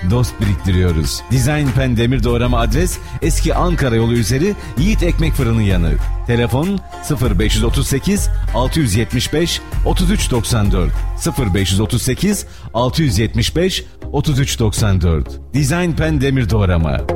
dost biriktiriyoruz. Design Pen demir doğrama adres eski Ankara yolu üzeri Yiğit Ekmek Fırını yanı. Telefon 0538 675 3394 0538 675 3394. Design Pen demir doğrama.